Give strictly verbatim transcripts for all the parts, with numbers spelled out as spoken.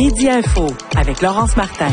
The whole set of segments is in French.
Midi Info avec Laurence Martin.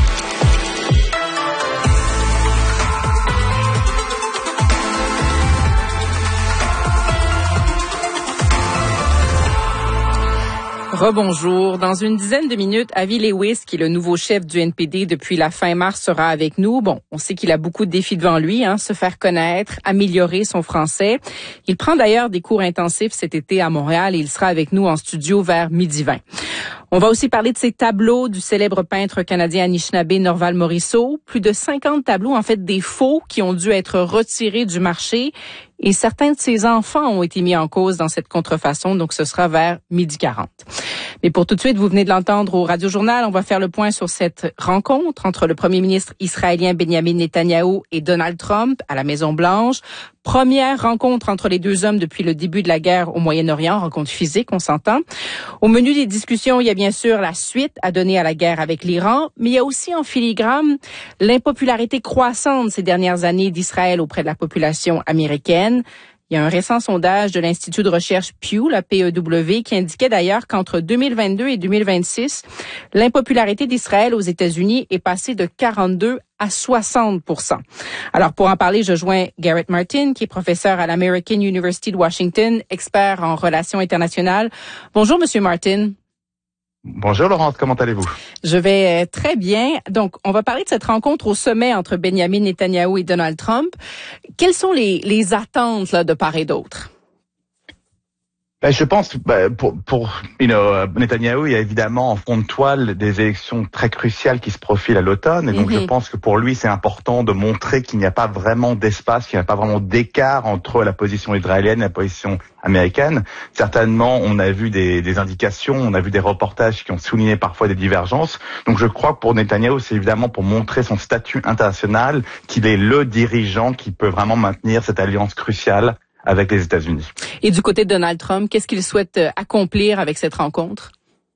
Rebonjour. Dans une dizaine de minutes, Avi Lewis, qui est le nouveau chef du N P D depuis la fin mars, sera avec nous. Bon, on sait qu'il a beaucoup de défis devant lui, hein, se faire connaître, améliorer son français. Il prend d'ailleurs des cours intensifs cet été à Montréal et il sera avec nous en studio vers midi vingt. On va aussi parler de ces tableaux du célèbre peintre canadien Anishinaabe Norval Morisseau. Plus de cinquante tableaux, en fait des faux, qui ont dû être retirés du marché. Et certains de ses enfants ont été mis en cause dans cette contrefaçon, donc ce sera vers midi quarante. Mais pour tout de suite, vous venez de l'entendre au Radio-Journal, on va faire le point sur cette rencontre entre le premier ministre israélien Benjamin Netanyahou et Donald Trump à la Maison-Blanche. Première rencontre entre les deux hommes depuis le début de la guerre au Moyen-Orient, rencontre physique, on s'entend. Au menu des discussions, il y a bien sûr la suite à donner à la guerre avec l'Iran, mais il y a aussi en filigrane l'impopularité croissante ces dernières années d'Israël auprès de la population américaine. Il y a un récent sondage de l'Institut de recherche Pew, la P E W, qui indiquait d'ailleurs qu'entre deux mille vingt-deux et deux mille vingt-six, l'impopularité d'Israël aux États-Unis est passée de quarante-deux à soixante pour cent. Alors, pour en parler, je joins Garrett Martin, qui est professeur à l'American University de Washington, expert en relations internationales. Bonjour, Monsieur Martin. Bonjour Laurence, comment allez-vous? Je vais très bien. Donc, on va parler de cette rencontre au sommet entre Benjamin Netanyahou et Donald Trump. Quelles sont les, les attentes là, de part et d'autre? Ben, je pense ben, pour, pour you know, Netanyahou, il y a évidemment en fond de toile des élections très cruciales qui se profilent à l'automne. Et donc, mm-hmm. je pense que pour lui, c'est important de montrer qu'il n'y a pas vraiment d'espace, qu'il n'y a pas vraiment d'écart entre la position israélienne et la position américaine. Certainement, on a vu des, des indications, on a vu des reportages qui ont souligné parfois des divergences. Donc, je crois que pour Netanyahou, c'est évidemment pour montrer son statut international, qu'il est le dirigeant qui peut vraiment maintenir cette alliance cruciale avec les États-Unis. Et du côté de Donald Trump, qu'est-ce qu'il souhaite accomplir avec cette rencontre?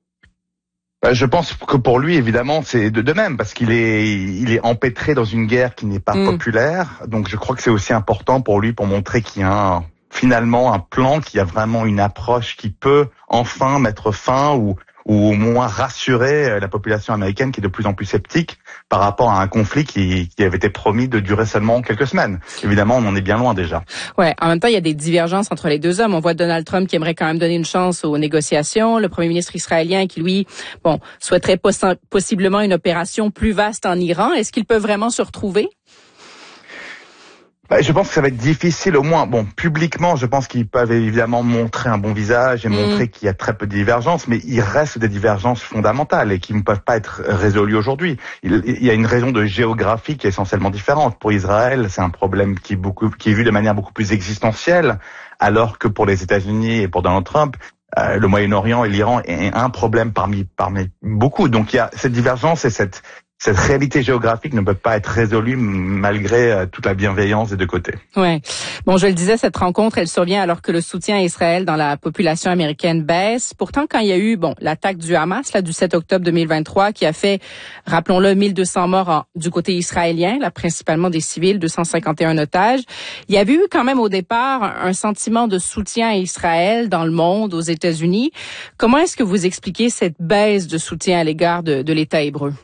Je pense que pour lui, évidemment, c'est de, de même, parce qu'il est, il est empêtré dans une guerre qui n'est pas mm. populaire. Donc, je crois que c'est aussi important pour lui pour montrer qu'il y a un, finalement un plan, qu'il y a vraiment une approche qui peut enfin mettre fin ou ou au moins rassurer la population américaine qui est de plus en plus sceptique par rapport à un conflit qui, qui avait été promis de durer seulement quelques semaines. Évidemment, on en est bien loin déjà. Ouais, en même temps, il y a des divergences entre les deux hommes. On voit Donald Trump qui aimerait quand même donner une chance aux négociations, le premier ministre israélien qui, lui, bon, souhaiterait poss- possiblement une opération plus vaste en Iran. Est-ce qu'ils peuvent vraiment se retrouver? Je pense que ça va être difficile, au moins, bon, publiquement, je pense qu'ils peuvent évidemment montrer un bon visage et mmh. montrer qu'il y a très peu de divergences, mais il reste des divergences fondamentales et qui ne peuvent pas être résolues aujourd'hui. Il, il y a une raison de géographie qui est essentiellement différente. Pour Israël, c'est un problème qui est beaucoup, qui est vu de manière beaucoup plus existentielle, alors que pour les États-Unis et pour Donald Trump, euh, le Moyen-Orient et l'Iran est un problème parmi, parmi beaucoup. Donc il y a cette divergence et cette Cette réalité géographique ne peut pas être résolue malgré euh, toute la bienveillance des deux côtés. Ouais. Bon, je le disais, cette rencontre, elle survient alors que le soutien à Israël dans la population américaine baisse. Pourtant, quand il y a eu, bon, l'attaque du Hamas, là, du sept octobre deux mille vingt-trois, qui a fait, rappelons-le, mille deux cents morts en, du côté israélien, là, principalement des civils, deux cent cinquante et un otages. Il y avait eu quand même au départ un sentiment de soutien à Israël dans le monde, aux États-Unis. Comment est-ce que vous expliquez cette baisse de soutien à l'égard de, de l'État hébreu?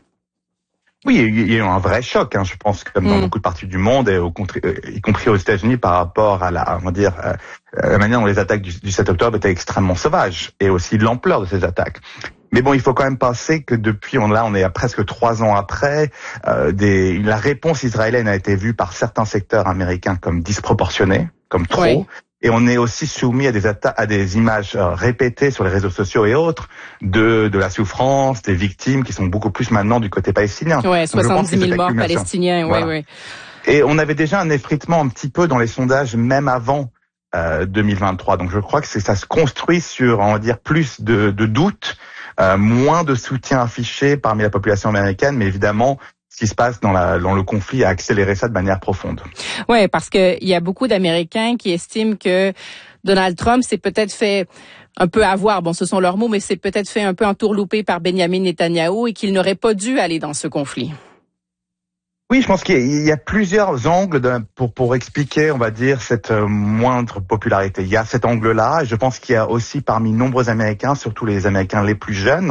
Oui, il y a eu un vrai choc, hein, je pense, comme dans mmh. beaucoup de parties du monde, et au, y compris aux États-Unis, par rapport à la, on va dire, euh, la manière dont les attaques du, du sept octobre étaient extrêmement sauvages, et aussi l'ampleur de ces attaques. Mais bon, il faut quand même penser que depuis, on, là, on est à presque trois ans après, euh, des, la réponse israélienne a été vue par certains secteurs américains comme disproportionnée, comme trop. Oui. Et on est aussi soumis à des atta- à des images euh, répétées sur les réseaux sociaux et autres de de la souffrance des victimes qui sont beaucoup plus maintenant du côté palestinien. Ouais, soixante-dix mille morts palestiniens. Voilà. Ouais, ouais. Et on avait déjà un effritement un petit peu dans les sondages même avant euh, deux mille vingt-trois. Donc je crois que c'est, ça se construit sur, on va dire, plus de, de doutes, euh, moins de soutien affiché parmi la population américaine, mais évidemment, ce qui se passe dans, la, dans le conflit a accéléré ça de manière profonde. Oui, parce que il y a beaucoup d'Américains qui estiment que Donald Trump s'est peut-être fait un peu avoir, bon, ce sont leurs mots, mais s'est peut-être fait un peu entourlouper par Benjamin Netanyahou et qu'il n'aurait pas dû aller dans ce conflit. Oui, je pense qu'il y a, il y a plusieurs angles de, pour pour expliquer, on va dire, cette euh, moindre popularité. Il y a cet angle-là, et je pense qu'il y a aussi parmi nombreux Américains, surtout les Américains les plus jeunes,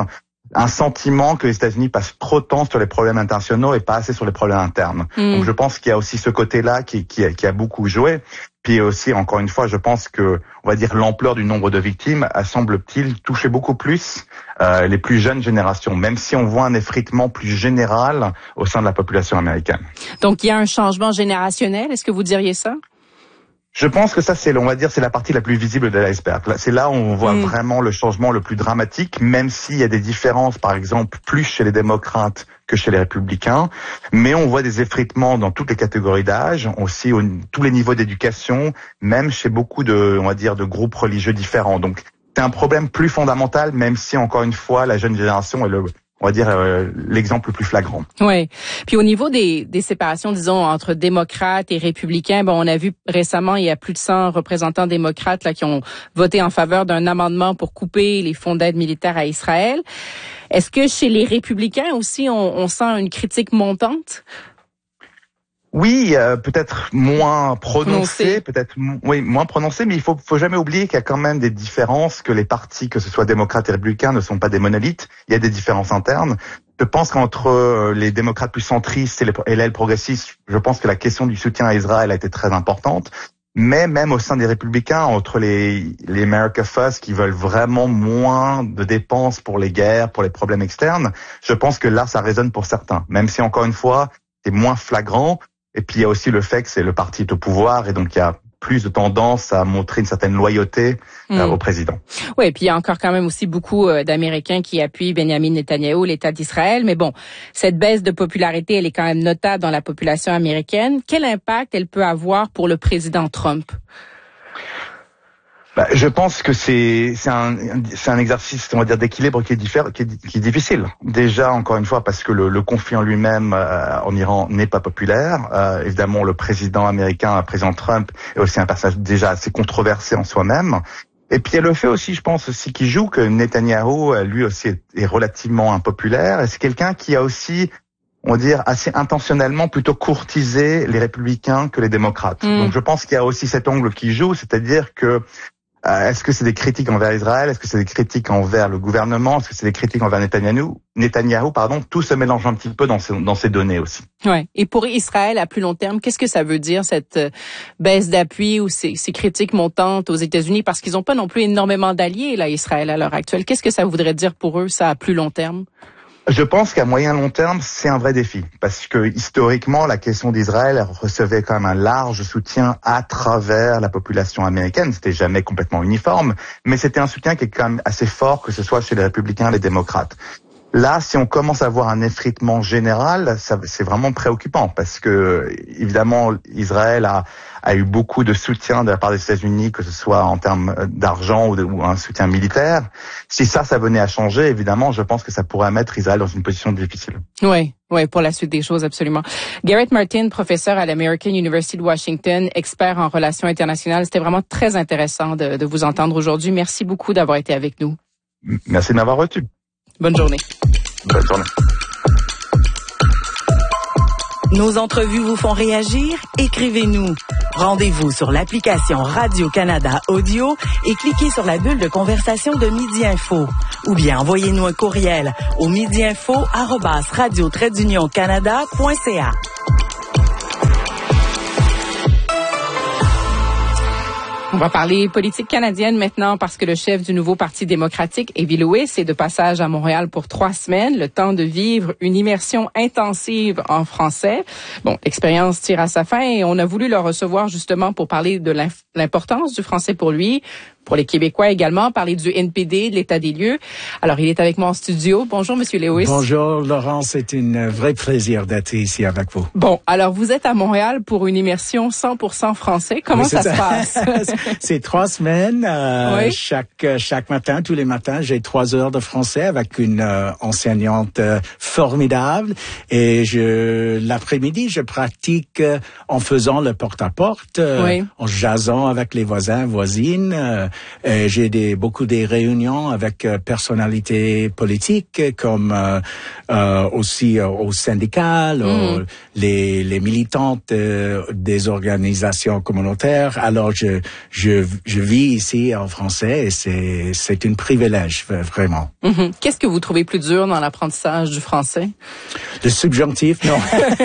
un sentiment que les États-Unis passent trop de temps sur les problèmes internationaux et pas assez sur les problèmes internes. Mmh. Donc je pense qu'il y a aussi ce côté-là qui, qui, qui a beaucoup joué. Puis aussi, encore une fois, je pense que, on va dire, l'ampleur du nombre de victimes a, semble-t-il, touché beaucoup plus euh, les plus jeunes générations, même si on voit un effritement plus général au sein de la population américaine. Donc il y a un changement générationnel, est-ce que vous diriez ça? Je pense que ça, c'est, on va dire, c'est la partie la plus visible de l'iceberg. C'est là où on voit mmh. vraiment le changement le plus dramatique, même s'il y a des différences, par exemple, plus chez les démocrates que chez les républicains. Mais on voit des effritements dans toutes les catégories d'âge, aussi au, tous les niveaux d'éducation, même chez beaucoup de, on va dire, de groupes religieux différents. Donc, c'est un problème plus fondamental, même si, encore une fois, la jeune génération est le, on va dire, euh, l'exemple le plus flagrant. Oui. Puis au niveau des, des séparations, disons, entre démocrates et républicains, bon, on a vu récemment, il y a plus de cent représentants démocrates là qui ont voté en faveur d'un amendement pour couper les fonds d'aide militaire à Israël. Est-ce que chez les républicains aussi, on, on sent une critique montante? Oui, euh, peut-être moins prononcé, peut-être oui moins prononcé, mais il faut faut jamais oublier qu'il y a quand même des différences, que les partis, que ce soit démocrates et républicains, ne sont pas des monolithes. Il y a des différences internes. Je pense qu'entre les démocrates plus centristes et, les, et l'aile progressiste, je pense que la question du soutien à Israël a été très importante. Mais même au sein des républicains, entre les les America First qui veulent vraiment moins de dépenses pour les guerres, pour les problèmes externes, je pense que là ça résonne pour certains. Même si encore une fois c'est moins flagrant. Et puis il y a aussi le fait que c'est le parti au pouvoir et donc il y a plus de tendance à montrer une certaine loyauté euh, mmh. au président. Oui, et puis il y a encore quand même aussi beaucoup euh, d'Américains qui appuient Benjamin Netanyahou, l'État d'Israël. Mais bon, cette baisse de popularité, elle est quand même notable dans la population américaine. Quel impact elle peut avoir pour le président Trump? Bah, je pense que c'est c'est un c'est un exercice, on va dire, d'équilibre qui est diffère, qui est, qui est difficile. Déjà, encore une fois, parce que le, le conflit en lui-même euh, en Iran n'est pas populaire. Euh, évidemment, le président américain, le président Trump, est aussi un personnage déjà assez controversé en soi-même. Et puis il y a le fait aussi, je pense aussi, qui joue que Netanyahou, lui aussi, est, est relativement impopulaire. Et c'est quelqu'un qui a aussi, on va dire, assez intentionnellement plutôt courtisé les républicains que les démocrates. Mmh. Donc je pense qu'il y a aussi cet angle qui joue, c'est-à-dire que Euh, est-ce que c'est des critiques envers Israël? Est-ce que c'est des critiques envers le gouvernement? Est-ce que c'est des critiques envers Netanyahou? Netanyahou, pardon, tout se mélange un petit peu dans ces, dans ces données aussi. Ouais. Et pour Israël, à plus long terme, qu'est-ce que ça veut dire, cette euh, baisse d'appui ou ces, ces critiques montantes aux États-Unis? Parce qu'ils n'ont pas non plus énormément d'alliés, là, Israël, à l'heure actuelle. Qu'est-ce que ça voudrait dire pour eux, ça, à plus long terme? Je pense qu'à moyen long terme, c'est un vrai défi. Parce que, historiquement, la question d'Israël recevait quand même un large soutien à travers la population américaine. C'était jamais complètement uniforme, mais c'était un soutien qui est quand même assez fort, que ce soit chez les républicains et les démocrates. Là, si on commence à voir un effritement général, ça, c'est vraiment préoccupant parce que, évidemment, Israël a, a eu beaucoup de soutien de la part des États-Unis, que ce soit en termes d'argent ou, de, ou un soutien militaire. Si ça, ça venait à changer, évidemment, je pense que ça pourrait mettre Israël dans une position difficile. Oui, oui, pour la suite des choses, absolument. Garrett Martin, professeur à l'American University de Washington, expert en relations internationales. C'était vraiment très intéressant de, de vous entendre aujourd'hui. Merci beaucoup d'avoir été avec nous. Merci de m'avoir reçu. Bonne journée. Bonne journée. Nos entrevues vous font réagir? Écrivez-nous. Rendez-vous sur l'application Radio-Canada Audio et cliquez sur la bulle de conversation de Midi Info. Ou bien envoyez-nous un courriel au midiinfo arobase radio trait d'union canada point c a. On va parler politique canadienne maintenant parce que le chef du nouveau Parti démocratique, Avi Lewis, est de passage à Montréal pour trois semaines, le temps de vivre une immersion intensive en français. Bon, l'expérience tire à sa fin et on a voulu le recevoir justement pour parler de l'importance du français pour lui, pour les Québécois également, parler du N P D, de l'état des lieux. Alors, il est avec moi en studio. Bonjour, Monsieur Lewis. Bonjour, Laurent. C'est un vrai plaisir d'être ici avec vous. Bon, alors, vous êtes à Montréal pour une immersion cent pour cent français. Comment oui, ça, ça se passe? C'est trois semaines. Euh, oui. Chaque chaque matin, tous les matins, j'ai trois heures de français avec une euh, enseignante euh, formidable. Et je l'après-midi, je pratique euh, en faisant le porte-à-porte, euh, oui. en jasant avec les voisins, voisines. Euh, euh, j'ai des beaucoup des réunions avec euh, personnalités politiques comme euh, euh, aussi euh, au syndicat, mm. les les militantes euh, des organisations communautaires. Alors je je je vis ici en français et c'est c'est un privilège vraiment. Mm-hmm. Qu'est-ce que vous trouvez plus dur dans l'apprentissage du français? Le subjonctif, non.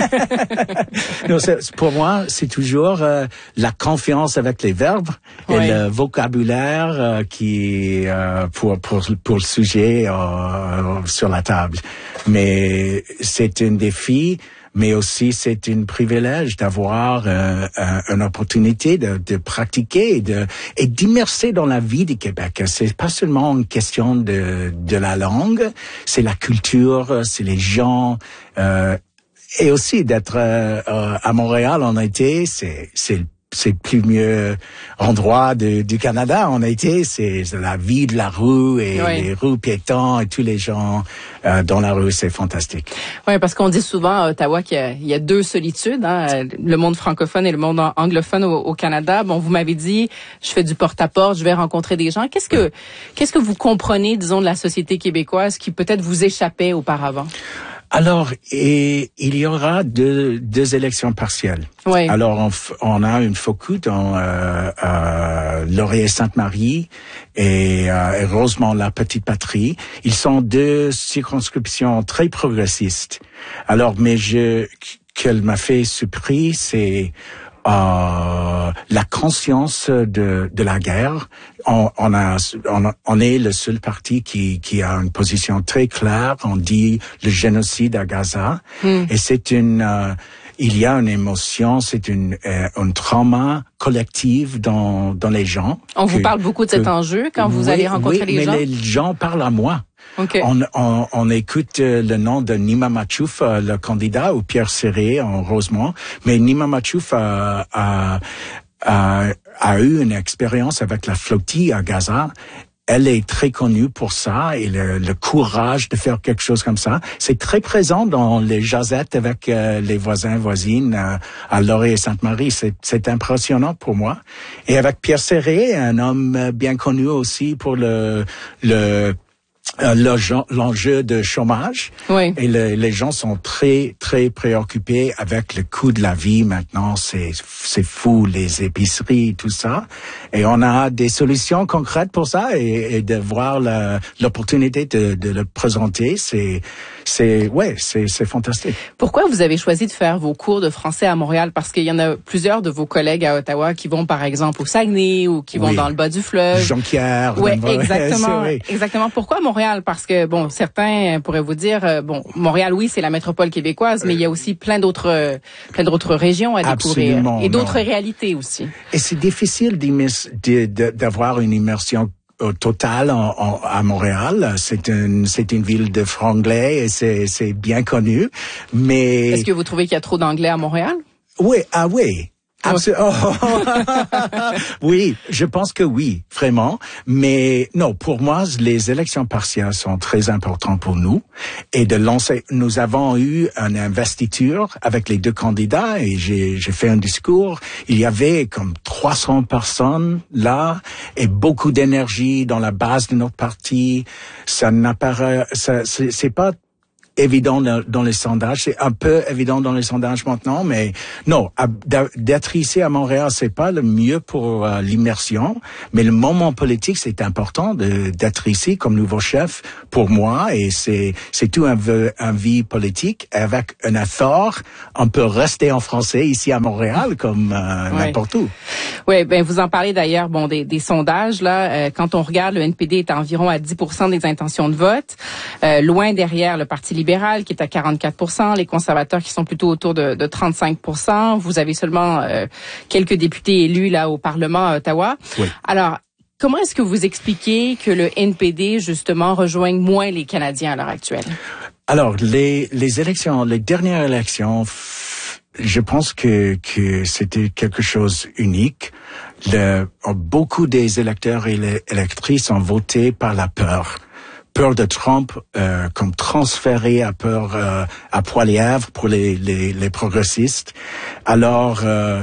non, c'est, pour moi, c'est toujours euh, la confiance avec les verbes et oui. le vocabulaire euh, qui euh, pour pour pour le sujet euh, sur la table. Mais c'est un défi. Mais aussi, c'est un privilège d'avoir euh, euh, une opportunité de, de pratiquer et de et d'immerser dans la vie du Québec. C'est pas seulement une question de de la langue, c'est la culture, c'est les gens, euh, et aussi d'être euh, à Montréal en été, c'est c'est c'est le plus mieux endroit de, du Canada en été. C'est la vie de la rue et oui. les rues piétons et tous les gens euh, dans la rue. C'est fantastique. Oui, parce qu'on dit souvent à Ottawa qu'il y a, il y a deux solitudes, hein, le monde francophone et le monde anglophone au, au Canada. Bon, vous m'avez dit, je fais du porte-à-porte, je vais rencontrer des gens. Qu'est-ce que, qu'est-ce que vous comprenez, disons, de la société québécoise qui peut-être vous échappait auparavant? Alors, et, il y aura deux, deux élections partielles. Oui. Alors, on, on a une focus dans euh, euh, Laurier-Sainte-Marie et, euh, et Rosemont-la-Petite-Patrie. Ils sont deux circonscriptions très progressistes. Alors, mais je, qu'elle m'a fait surpris, c'est Euh, la conscience de, de la guerre. On, on, a, on, on est le seul parti qui, qui a une position très claire. On dit le génocide à Gaza. Mm. Et c'est une, euh, il y a une émotion, c'est une, euh, un trauma collectif dans, dans les gens. On que, vous parle beaucoup de que, cet enjeu quand vous oui, allez rencontrer oui, les mais gens? les gens parlent à moi. Okay. On, on, on écoute le nom de Nima Machouf, le candidat, ou Pierre Serré en Rosemont. Mais Nima Machouf a, a, a, a eu une expérience avec la flottille à Gaza. Elle est très connue pour ça et le, le courage de faire quelque chose comme ça. C'est très présent dans les jasettes avec euh, les voisins, voisines euh, à Laurier-Sainte-Marie. C'est, c'est impressionnant pour moi. Et avec Pierre Serré, un homme bien connu aussi pour le, le l'enjeu de chômage. Oui. Et le, les gens sont très, très préoccupés avec le coût de la vie maintenant. C'est, c'est fou, les épiceries, tout ça. Et on a des solutions concrètes pour ça et, et de voir la, l'opportunité de, de le présenter, c'est, c'est, ouais, c'est, c'est fantastique. Pourquoi vous avez choisi de faire vos cours de français à Montréal? Parce qu'il y en a plusieurs de vos collègues à Ottawa qui vont, par exemple, au Saguenay ou qui vont oui. dans le bas du fleuve. Jonquière. Oui, exactement. Oui. Exactement. Pourquoi Montréal? Parce que, bon, certains pourraient vous dire, euh, bon, Montréal, oui, c'est la métropole québécoise, mais il y a aussi plein d'autres, euh, plein d'autres régions à découvrir. Absolument, et d'autres non. réalités aussi. Et c'est difficile de, de, d'avoir une immersion totale en, en, à Montréal. C'est une, c'est une ville de franglais et c'est, c'est bien connu. Mais. Est-ce que vous trouvez qu'il y a trop d'anglais à Montréal? Oui, ah oui. Absolument. Oui, je pense que oui, vraiment. Mais non, pour moi, les élections partielles sont très importantes pour nous. Et de lancer, nous avons eu une investiture avec les deux candidats et j'ai, j'ai fait un discours. Il y avait comme trois cents personnes là et beaucoup d'énergie dans la base de notre parti. Ça n'apparaît, ça, c'est, c'est pas évident dans les sondages, c'est un peu évident dans les sondages maintenant, mais non, d'être ici à Montréal, c'est pas le mieux pour euh, l'immersion, mais le moment politique, c'est important de, d'être ici comme nouveau chef pour moi, et c'est, c'est tout un, un vie politique avec un effort. On peut rester en français ici à Montréal comme euh, oui. n'importe où. Oui, ben vous en parlez d'ailleurs, bon, des, des sondages là. Euh, quand on regarde, le N P D est à environ à dix pour cent des intentions de vote, euh, loin derrière le Parti libéral qui est à quarante-quatre pour cent, les conservateurs qui sont plutôt autour de, de trente-cinq pour cent. Vous avez seulement euh, quelques députés élus là au Parlement à Ottawa. Oui. Alors, comment est-ce que vous expliquez que le N P D justement rejoigne moins les Canadiens à l'heure actuelle? Alors, les, les élections, les dernières élections, je pense que, que c'était quelque chose unique. Le, beaucoup des électeurs et les électrices ont voté par la peur. Peur de Trump, euh, comme transféré à peur euh, à Poilièvre pour les, les, les progressistes. Alors, euh,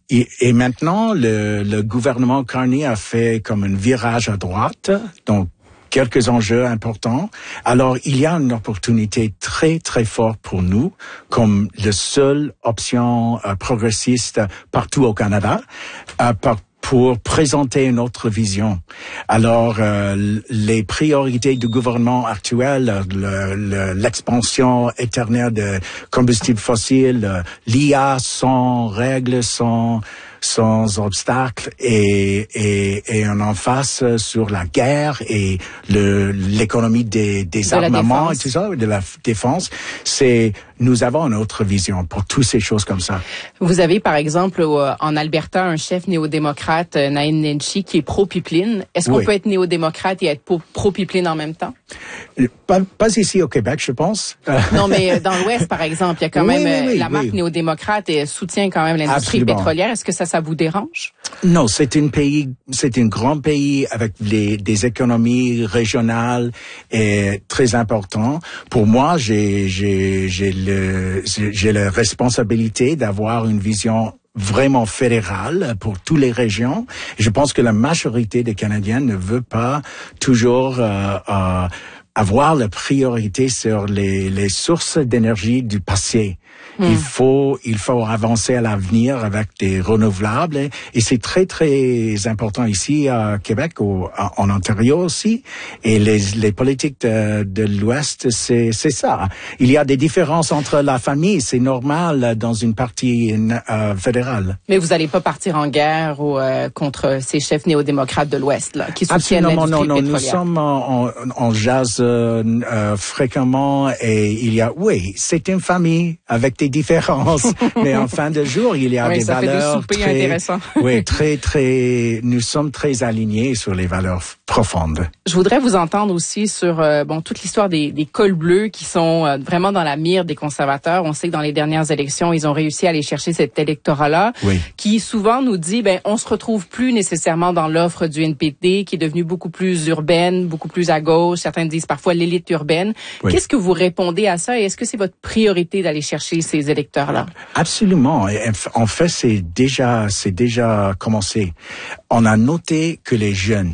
Et, et maintenant, le, le gouvernement Carney a fait comme un virage à droite, donc quelques enjeux importants. Alors, il y a une opportunité très, très forte pour nous, comme la seule option euh, progressiste partout au Canada, euh, par, pour présenter une autre vision. Alors, euh, les priorités du gouvernement actuel, le, le, l'expansion éternelle de combustibles fossiles, l'I A sans règles, sans sans obstacles, et, et, et on en face sur la guerre et le, l'économie des, des de armements et tout ça, de la défense. C'est, nous avons une autre vision pour toutes ces choses comme ça. Vous avez, par exemple, en Alberta, un chef néo-démocrate, Naheed Nenshi, qui est pro-pipeline. Est-ce qu'on oui. peut être néo-démocrate et être pro-pipeline en même temps? Pas, pas ici au Québec, je pense. Non, mais dans l'Ouest, par exemple, il y a quand oui, même oui, oui, la marque oui. néo-démocrate et soutient quand même l'industrie Absolument. pétrolière. Est-ce que ça, ça vous dérange? Non, c'est un pays, c'est un grand pays avec les, des économies régionales et très importants. Pour moi, j'ai, j'ai, j'ai le, j'ai la responsabilité d'avoir une vision vraiment fédérale pour toutes les régions. Je pense que la majorité des Canadiens ne veut pas toujours euh, euh, avoir la priorité sur les, les sources d'énergie du passé. Hmm. Il faut, il faut avancer à l'avenir avec des renouvelables et, et c'est très, très important ici à Québec, au, en Ontario aussi. Et les, les politiques de, de l'Ouest, c'est, c'est ça. Il y a des différences entre la famille, c'est normal dans une partie euh, fédérale. Mais vous n'allez pas partir en guerre ou, euh, contre ces chefs néo-démocrates de l'Ouest, là, qui soutiennent l'industrie non, non, pétrolière. Nous sommes en, en, en jazz euh, euh, fréquemment et il y a, oui, c'est une famille avec des différences, mais en fin de jour, il y a oui, des ça valeurs fait des très, intéressants. oui, très, très, nous sommes très alignés sur les valeurs profondes. Je voudrais vous entendre aussi sur euh, bon toute l'histoire des, des cols bleus qui sont euh, vraiment dans la mire des conservateurs. On sait que dans les dernières élections, ils ont réussi à aller chercher cet électorat-là, oui. qui souvent nous dit, ben on se retrouve plus nécessairement dans l'offre du N P D, qui est devenue beaucoup plus urbaine, beaucoup plus à gauche. Certains disent parfois l'élite urbaine. Oui. Qu'est-ce que vous répondez à ça et est-ce que c'est votre priorité d'aller chercher ces électeurs-là? Absolument. En fait, c'est déjà, c'est déjà commencé. On a noté que les jeunes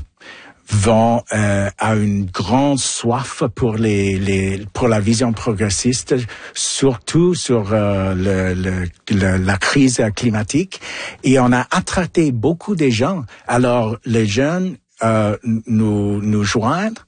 vont euh, à une grande soif pour les, les pour la vision progressiste, surtout sur euh, le, le, le la crise climatique, et on a attracté beaucoup de gens. Alors les jeunes euh, nous nous joignent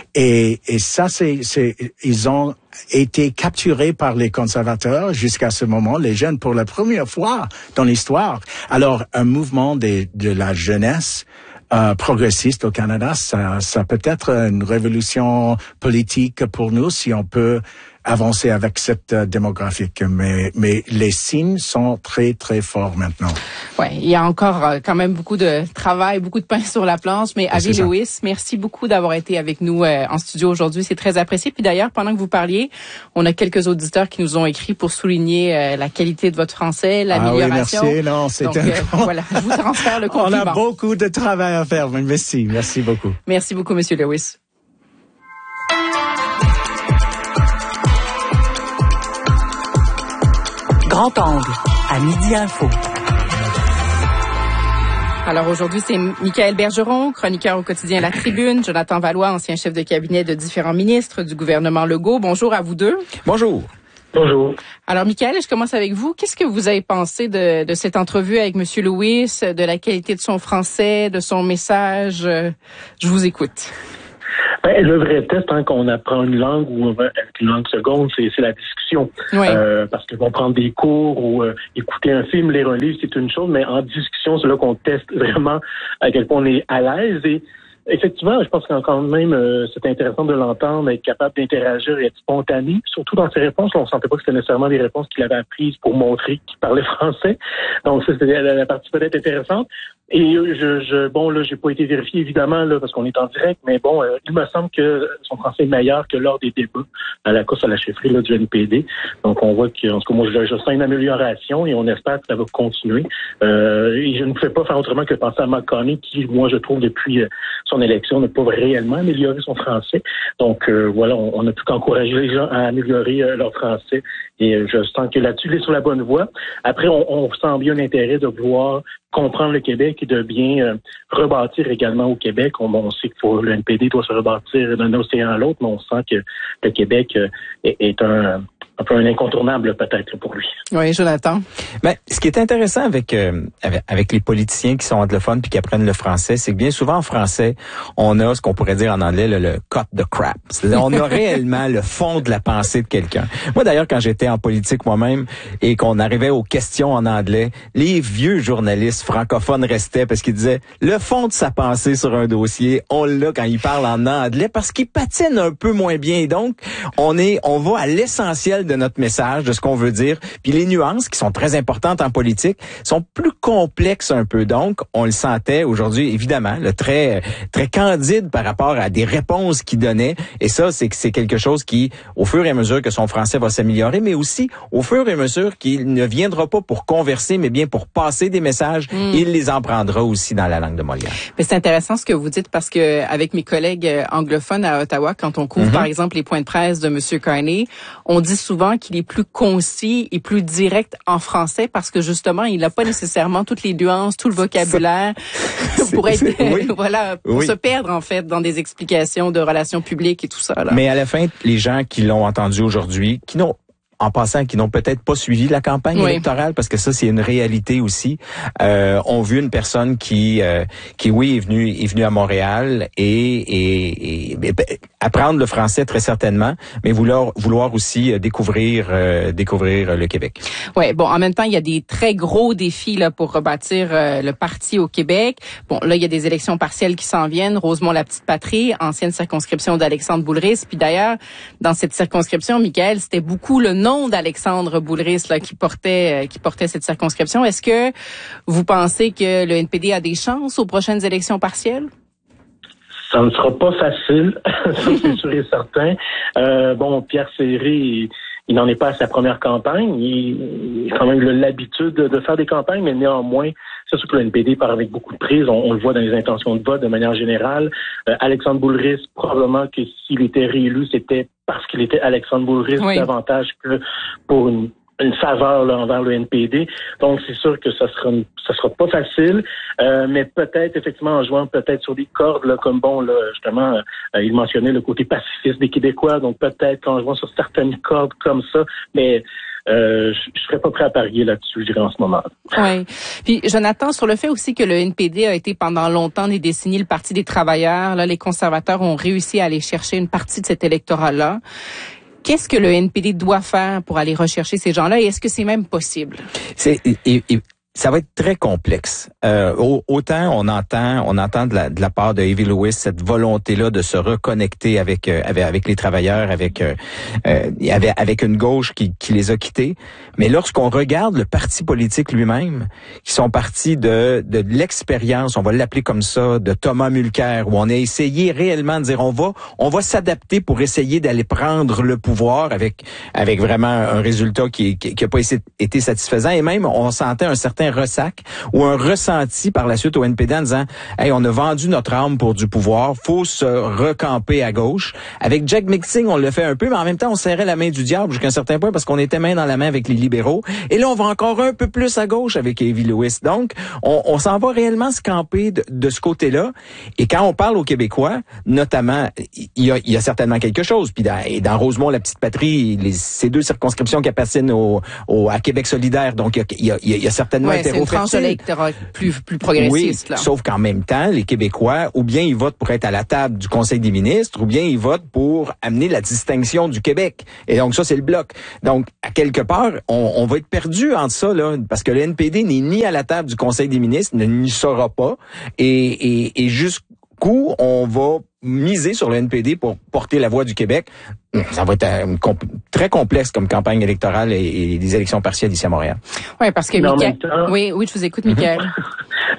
et et ça c'est c'est ils ont été capturés par les conservateurs jusqu'à ce moment, les jeunes pour la première fois dans l'histoire. Alors un mouvement de de la jeunesse Euh, progressiste au Canada, ça, ça peut être une révolution politique pour nous si on peut avancer avec cette euh, démographique. Mais, mais les signes sont très, très forts maintenant. Ouais, il y a encore euh, quand même beaucoup de travail, beaucoup de pain sur la planche. Mais Avi Lewis, merci beaucoup d'avoir été avec nous euh, en studio aujourd'hui. C'est très apprécié. Puis d'ailleurs, pendant que vous parliez, on a quelques auditeurs qui nous ont écrit pour souligner euh, la qualité de votre français, l'amélioration. Ah oui, merci. Non, c'est Donc, un... euh, voilà, je vous transfère le compliment. On a beaucoup de travail à faire. Merci, merci beaucoup. Merci beaucoup, Monsieur Lewis. Grand angle, à Midi Info. Alors aujourd'hui, c'est Michaël Bergeron, chroniqueur au quotidien La Tribune, Jonathan Valois, ancien chef de cabinet de différents ministres du gouvernement Legault. Bonjour à vous deux. Bonjour. Bonjour. Alors Michaël, je commence avec vous. Qu'est-ce que vous avez pensé de, de cette entrevue avec M. Lewis, de la qualité de son français, de son message? Je vous écoute. Ben, le vrai test, hein, qu'on apprend une langue ou avec une langue seconde, c'est, c'est la discussion. Oui. Euh, parce que vont prendre des cours ou euh, écouter un film, lire un livre, c'est une chose, mais en discussion, c'est là qu'on teste vraiment à quel point on est à l'aise. Et effectivement, je pense qu'encore même, euh, c'est intéressant de l'entendre, être capable d'interagir et être spontané. Surtout dans ses réponses, on ne sentait pas que c'était nécessairement des réponses qu'il avait apprises pour montrer qu'il parlait français. Donc ça, c'était la, la partie peut-être intéressante. Et je, je bon là, j'ai pas été vérifié évidemment là parce qu'on est en direct, mais bon, euh, il me semble que son français est meilleur que lors des débats à la course à la chefferie là, du N P D. Donc on voit que en tout cas moi je, je sens une amélioration et on espère que ça va continuer. Euh, et je ne pouvais pas faire autrement que penser à McConnell qui, moi je trouve depuis euh, son élection n'a pas réellement amélioré son français. Donc euh, voilà, on, on a tout encouragé les gens à améliorer euh, leur français et euh, je sens que là-dessus il est sur la bonne voie. Après on, on sent bien l'intérêt de vouloir comprendre le Québec et de bien euh, rebâtir également au Québec. On, on sait que pour, le N P D doit se rebâtir d'un océan à l'autre, mais on sent que le Québec euh, est, est un, un peu un incontournable peut-être pour lui. Oui, Jonathan. Ben, ce qui est intéressant avec, euh, avec avec les politiciens qui sont anglophones puis qui apprennent le français, c'est que bien souvent en français, on a ce qu'on pourrait dire en anglais le, le cut the crap. C'est-à-dire, on a réellement le fond de la pensée de quelqu'un. Moi d'ailleurs, quand j'étais en politique moi-même et qu'on arrivait aux questions en anglais, les vieux journalistes francophones restaient parce qu'ils disaient le fond de sa pensée sur un dossier, on l'a quand il parle en anglais parce qu'il patine un peu moins bien. Et donc, on est, on va à l'essentiel de notre message, de ce qu'on veut dire. Puis les nuances qui sont très importantes en politique sont plus complexes un peu. Donc, on le sentait aujourd'hui, évidemment, le très très candide par rapport à des réponses qu'il donnait. Et ça, c'est que c'est quelque chose qui, au fur et à mesure que son français va s'améliorer, mais aussi au fur et à mesure qu'il ne viendra pas pour converser, mais bien pour passer des messages, mm. il les en prendra aussi dans la langue de Molière. Mais c'est intéressant ce que vous dites parce que avec mes collègues anglophones à Ottawa, quand on couvre mm-hmm. par exemple les points de presse de M. Carney, on dit souvent qu'il est plus concis et plus direct en français parce que justement, il n'a pas nécessairement toutes les nuances, tout le vocabulaire pour être, oui. voilà, pour oui. se perdre en fait dans des explications de relations publiques et tout ça. Là. Mais à la fin, les gens qui l'ont entendu aujourd'hui, qui n'ont en passant, qui n'ont peut-être pas suivi la campagne oui. électorale, parce que ça, c'est une réalité aussi, euh, ont vu une personne qui, euh, qui oui, est venue, est venue à Montréal et, et, et, et apprendre le français très certainement, mais vouloir, vouloir aussi découvrir, euh, découvrir le Québec. Ouais, bon, en même temps, il y a des très gros défis là pour rebâtir euh, le parti au Québec. Bon, là, il y a des élections partielles qui s'en viennent. Rosemont-la-Petite-Patrie, ancienne circonscription d'Alexandre Boulris. Puis d'ailleurs, dans cette circonscription, Michael, c'était beaucoup le nom d'Alexandre Boulris là qui portait qui portait cette circonscription. Est-ce que vous pensez que le N P D a des chances aux prochaines élections partielles? Ça ne sera pas facile, ça c'est sûr et certain. Euh, bon, Pierre Serré, il, il n'en est pas à sa première campagne. Il, il a quand même l'habitude de, de faire des campagnes, mais néanmoins, c'est sûr que le N P D part avec beaucoup de prise. On, on le voit dans les intentions de vote de manière générale. Euh, Alexandre Boulris, probablement que s'il était réélu, c'était parce qu'il était Alexandre Boulris oui. davantage que pour une, une faveur là, envers le N P D. Donc, c'est sûr que ça sera ça sera pas facile, euh, mais peut-être effectivement en jouant peut-être sur des cordes, là, comme bon, là, justement, euh, il mentionnait le côté pacifiste des Québécois, donc peut-être en jouant sur certaines cordes comme ça, mais Euh, je, je serais pas prêt à parier là-dessus, je dirais, en ce moment. Oui. Puis, Jonathan, sur le fait aussi que le N P D a été pendant longtemps, des décennies, le Parti des travailleurs, là, les conservateurs ont réussi à aller chercher une partie de cet électorat-là. Qu'est-ce que le N P D doit faire pour aller rechercher ces gens-là et est-ce que c'est même possible? C'est, et, et, ça va être très complexe. Euh, autant on entend, on entend de la, de la part de Evie Lewis cette volonté-là de se reconnecter avec euh, avec, avec les travailleurs, avec, euh, euh, avec avec une gauche qui, qui les a quittés. Mais lorsqu'on regarde le parti politique lui-même, qui sont partis de de l'expérience, on va l'appeler comme ça, de Thomas Mulcair, où on a essayé réellement de dire on va on va s'adapter pour essayer d'aller prendre le pouvoir avec avec vraiment un résultat qui qui, qui a pas été satisfaisant et même on sentait un certain ressac ou un ressenti par la suite au N P D en disant hey, on a vendu notre âme pour du pouvoir, faut se recamper à gauche. Avec Jack Mitzing, on le fait un peu, mais en même temps, on serrait la main du diable jusqu'à un certain point parce qu'on était main dans la main avec les libéraux. Et là, on va encore un peu plus à gauche avec Evie Lewis. Donc, on, on s'en va réellement se camper de, de ce côté-là. Et quand on parle aux Québécois, notamment, il y a, il y a certainement quelque chose. Puis dans, et dans Rosemont, la petite patrie, les, ces deux circonscriptions qui appartiennent au, au, à Québec solidaire. Donc, il y a, il y a, il y a certainement ouais, c'est une tranche électorale plus, plus progressiste. Oui, là. Sauf qu'en même temps, les Québécois, ou bien ils votent pour être à la table du Conseil des ministres, ou bien ils votent pour amener la distinction du Québec. Et donc ça, c'est le bloc. Donc, à quelque part, on, on va être perdu entre ça, là, parce que le N P D n'est ni à la table du Conseil des ministres, ne n'y sera pas. Et, et, et jusqu'où on va miser sur le N P D pour porter la voix du Québec, ça va être euh, comp- très complexe comme campagne électorale et, et des élections partielles ici à Montréal. Oui, parce que Michael... Temps... Oui, oui, je vous écoute, Michael.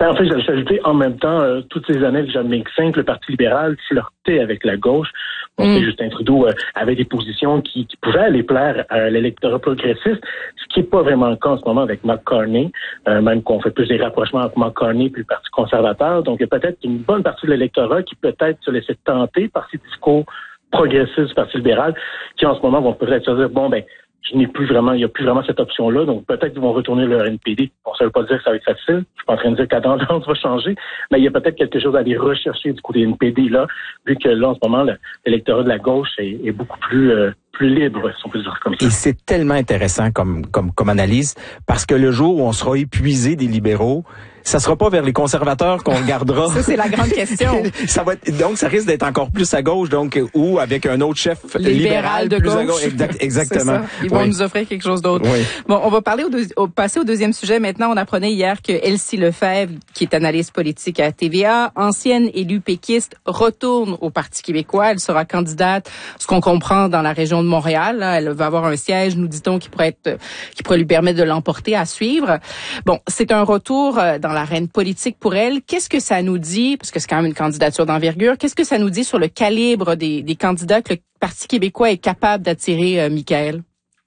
Ben, en fait, j'allais ajouter en même temps, euh, toutes ces années de John Nixon, le Parti libéral flirtait avec la gauche. On sait, mm. Justin Trudeau euh, avait des positions qui, qui pouvaient aller plaire à l'électorat progressiste, ce qui n'est pas vraiment le cas en ce moment avec Mark Carney, euh, même qu'on fait plus des rapprochements entre Mark Carney et le Parti conservateur. Donc, il y a peut-être une bonne partie de l'électorat qui peut-être se laissait tenter par ces discours progressistes du Parti libéral, qui en ce moment vont peut-être se dire, bon, ben, je n'ai plus vraiment, il n'y a plus vraiment cette option-là, donc peut-être qu'ils vont retourner leur N P D. Bon, ça ne veut pas dire que ça va être facile. Je suis pas en train de dire que la tendance va changer, mais il y a peut-être quelque chose à aller rechercher du côté N P D là, vu que là, en ce moment, l'électorat de la gauche est, est beaucoup plus euh, plus libre, si on peut dire comme ça. Et c'est tellement intéressant comme comme comme analyse, parce que le jour où on sera épuisé des libéraux, ça sera pas vers les conservateurs qu'on regardera. Ça, c'est la grande question. ça va être, donc, ça risque d'être encore plus à gauche, donc, ou avec un autre chef libéral, libéral de plus gauche. à gauche. Exact, exactement. Ils vont oui. nous offrir quelque chose d'autre. Oui. Bon, on va parler au, deux, au passer au deuxième sujet. Maintenant, on apprenait hier que Elsie Lefebvre, qui est analyste politique à T V A, ancienne élue péquiste, retourne au Parti québécois. Elle sera candidate, ce qu'on comprend, dans la région de Montréal. Là, elle va avoir un siège, nous dit-on, qui pourrait être, qui pourrait lui permettre de l'emporter à suivre. Bon, c'est un retour dans l'arène politique pour elle. Qu'est-ce que ça nous dit, parce que c'est quand même une candidature d'envergure, qu'est-ce que ça nous dit sur le calibre des, des candidats que le Parti québécois est capable d'attirer, euh, Michael?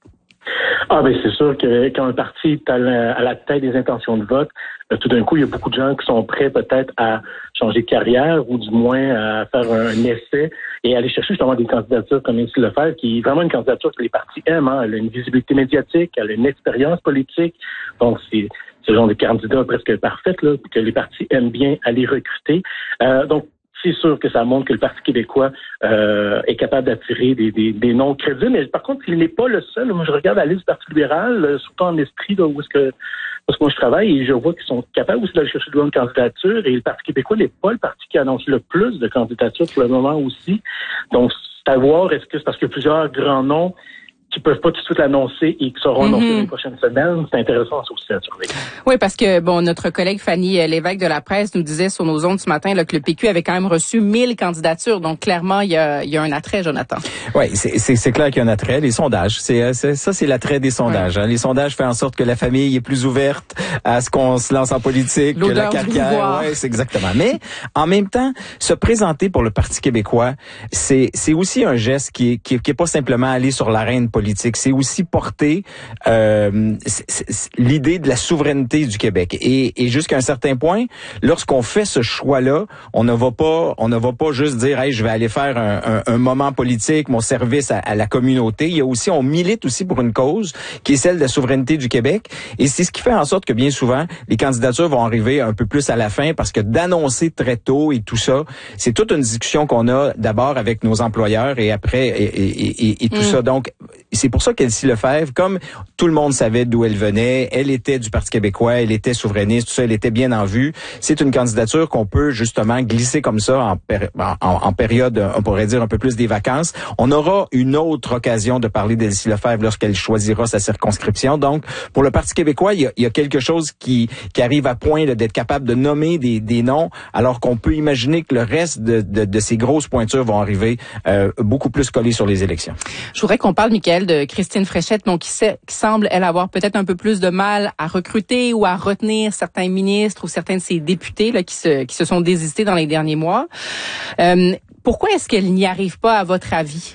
Ah ben c'est sûr que quand un parti est à la, à la tête des intentions de vote, euh, tout d'un coup, il y a beaucoup de gens qui sont prêts peut-être à changer de carrière ou du moins à faire un, un essai et aller chercher justement des candidatures comme Elsie Lefebvre, qui est vraiment une candidature que les partis aiment. Hein. Elle a une visibilité médiatique, elle a une expérience politique, donc c'est ce genre de candidat presque parfait là, que les partis aiment bien aller recruter. Euh, donc, c'est sûr que ça montre que le Parti québécois euh, est capable d'attirer des, des, des noms crédibles. Mais par contre, il n'est pas le seul. Moi, je regarde la liste du Parti libéral, euh, surtout en esprit, là, où est-ce que parce que moi je travaille et je vois qu'ils sont capables aussi d'aller chercher de bonnes candidatures. Et le Parti québécois n'est pas le parti qui annonce le plus de candidatures pour le moment aussi. Donc, c'est à voir, est-ce que c'est parce qu'il y a plusieurs grands noms qui peuvent pas tout de suite l'annoncer et qui seront annoncés mm-hmm. dans les prochaines semaines. C'est intéressant aussi à surveiller. Oui, parce que bon, notre collègue Fanny Lévesque de la Presse nous disait sur nos ondes ce matin là, que le P Q avait quand même reçu mille candidatures. Donc clairement, il y a, il y a un attrait, Jonathan. Oui, c'est, c'est, c'est clair qu'il y a un attrait. Les sondages, c'est, c'est ça, c'est l'attrait des sondages. Ouais. Hein. Les sondages font en sorte que la famille est plus ouverte à ce qu'on se lance en politique, l'odeur que la du carrière. Oui, c'est exactement. Mais en même temps, se présenter pour le Parti québécois, c'est, c'est aussi un geste qui est, qui est, qui est pas simplement aller sur l'arène politique. C'est aussi porter euh, c'est, c'est, l'idée de la souveraineté du Québec. Et, et jusqu'à un certain point, lorsqu'on fait ce choix-là, on ne va pas, on ne va pas juste dire, hey, je vais aller faire un, un, un moment politique, mon service à, à la communauté. Il y a aussi, on milite aussi pour une cause qui est celle de la souveraineté du Québec. Et c'est ce qui fait en sorte que bien souvent, les candidatures vont arriver un peu plus à la fin parce que d'annoncer très tôt et tout ça, c'est toute une discussion qu'on a d'abord avec nos employeurs et après et, et, et, et tout mm. ça. Donc, c'est pour ça qu'Elsie Lefebvre, comme tout le monde savait d'où elle venait, elle était du Parti québécois, elle était souverainiste, tout ça, elle était bien en vue. C'est une candidature qu'on peut justement glisser comme ça en, péri- en, en période, on pourrait dire un peu plus des vacances. On aura une autre occasion de parler d'Elsie Lefebvre lorsqu'elle choisira sa circonscription. Donc, pour le Parti québécois, il y a, il y a quelque chose qui, qui arrive à point là, d'être capable de nommer des, des noms, alors qu'on peut imaginer que le reste de, de, de ces grosses pointures vont arriver euh, beaucoup plus collées sur les élections. Je voudrais qu'on parle, Michael, de Christine Fréchette, bon, qui, sait, qui semble, elle, avoir peut-être un peu plus de mal à recruter ou à retenir certains ministres ou certains de ses députés là, qui, se, qui se sont désistés dans les derniers mois. Euh, pourquoi est-ce qu'elle n'y arrive pas, à votre avis?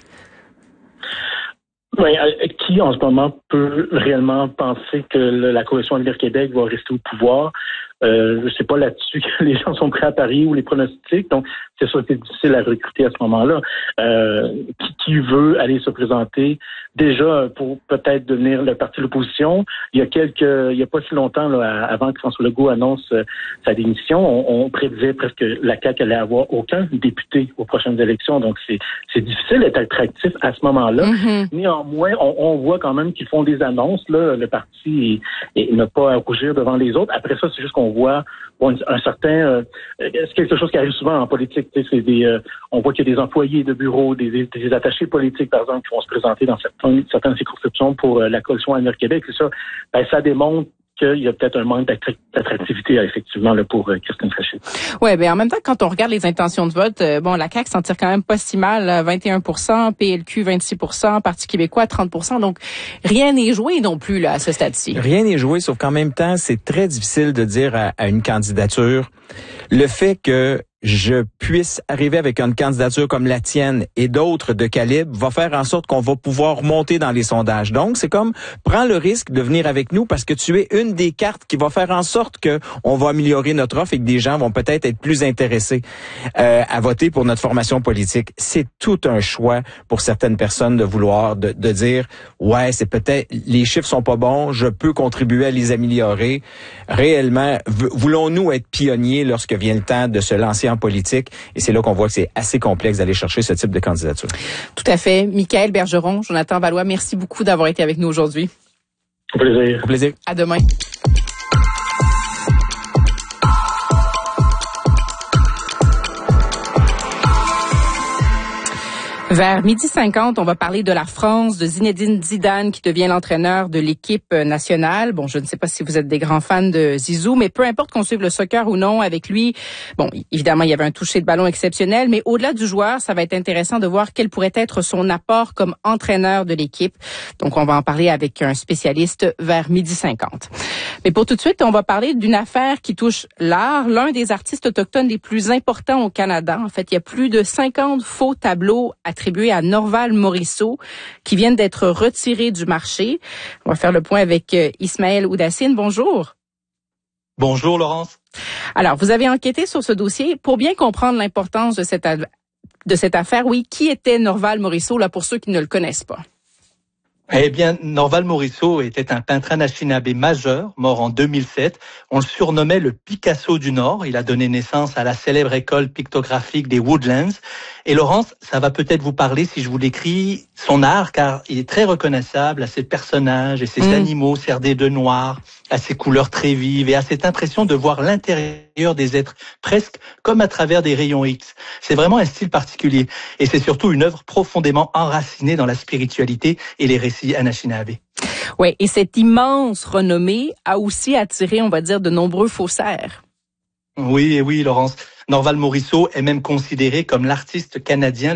Oui, qui en ce moment peut réellement penser que la coalition Avenir Québec va rester au pouvoir? Euh, je sais pas là-dessus que les gens sont prêts à parier ou les pronostics, donc c'est sûr que c'est difficile à recruter à ce moment-là. Euh, qui, qui veut aller se présenter déjà pour peut-être devenir le parti de l'opposition? Il y a quelques, il y a pas si longtemps, là, avant que François Legault annonce euh, sa démission, on, on prédisait presque que la C A Q allait avoir aucun député aux prochaines élections, donc c'est, c'est difficile d'être attractif à ce moment-là. Mm-hmm. Néanmoins, on, on voit quand même qu'ils font des annonces, là, le parti et, et ne pas rougir devant les autres. Après ça, c'est juste qu'on voit bon, un certain, euh, c'est quelque chose qui arrive souvent en politique. C'est des, euh, on voit qu'il y a des employés de bureau, des, des, des attachés politiques, par exemple, qui vont se présenter dans certaines, certaines circonscriptions pour euh, la coalition Avenir Québec. C'est ça, ben, ça démontre qu'il y a peut-être un manque d'attractivité, effectivement, là, pour euh, Christine Frecher. Ouais, ben en même temps, quand on regarde les intentions de vote, euh, bon, la C A Q s'en tire quand même pas si mal, là, vingt et un pour cent, P L Q vingt-six pour cent, Parti québécois trente pour cent, donc rien n'est joué non plus là à ce stade-ci. Rien n'est joué, sauf qu'en même temps, c'est très difficile de dire à, à une candidature le fait que je puisse arriver avec une candidature comme la tienne et d'autres de calibre va faire en sorte qu'on va pouvoir monter dans les sondages. Donc, c'est comme, prends le risque de venir avec nous parce que tu es une des cartes qui va faire en sorte que on va améliorer notre offre et que des gens vont peut-être être plus intéressés euh, à voter pour notre formation politique. C'est tout un choix pour certaines personnes de vouloir, de, de dire, ouais, c'est peut-être, les chiffres sont pas bons, je peux contribuer à les améliorer. Réellement, voulons-nous être pionniers lorsque vient le temps de se lancer en politique, et c'est là qu'on voit que c'est assez complexe d'aller chercher ce type de candidature. Tout à fait. Michaël Bergeron, Jonathan Valois, merci beaucoup d'avoir été avec nous aujourd'hui. Au plaisir. Au plaisir. À demain. Vers midi cinquante, on va parler de la France, de Zinedine Zidane qui devient l'entraîneur de l'équipe nationale. Bon, je ne sais pas si vous êtes des grands fans de Zizou, mais peu importe qu'on suive le soccer ou non avec lui. Bon, évidemment, il y avait un toucher de ballon exceptionnel, mais au-delà du joueur, ça va être intéressant de voir quel pourrait être son apport comme entraîneur de l'équipe. Donc, on va en parler avec un spécialiste vers midi cinquante. Mais pour tout de suite, on va parler d'une affaire qui touche l'art, l'un des artistes autochtones les plus importants au Canada. En fait, il y a plus de cinquante faux tableaux attribués à Norval Morisseau qui viennent d'être retirés du marché. On va faire le point avec Ismaël Oudassine. Bonjour. Bonjour Laurence. Alors, vous avez enquêté sur ce dossier pour bien comprendre l'importance de cette, de cette affaire. Oui, qui était Norval Morisseau, là, pour ceux qui ne le connaissent pas? Eh bien, Norval Morisseau était un peintre anishinaabe majeur, mort en deux mille sept. On le surnommait le Picasso du Nord. Il a donné naissance à la célèbre école pictographique des Woodlands. Et Laurence, ça va peut-être vous parler si je vous décris son art, car il est très reconnaissable à ses personnages et ses mmh. animaux cerdés de noir, à ses couleurs très vives et à cette impression de voir l'intérieur des êtres presque comme à travers des rayons X. C'est vraiment un style particulier et c'est surtout une œuvre profondément enracinée dans la spiritualité et les récits anishinaabe. Oui, et cette immense renommée a aussi attiré, on va dire, de nombreux faussaires. Oui, oui, Laurence. Norval Morisseau est même considéré comme l'artiste canadien